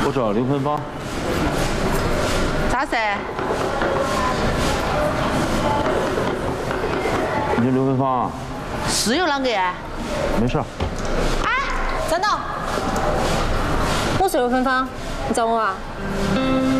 我找刘芬芳。 啥事？ 你是刘芬芳啊？ 是有啷个呀？ 没事。 站到！我是刘芬芳，你找我啊？